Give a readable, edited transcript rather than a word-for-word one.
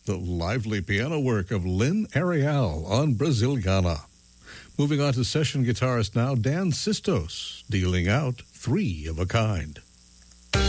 the lively piano work of Lynn Ariel on Brasiliana. Moving on to session guitarist now, Dan Sistos, dealing out Three of a Kind.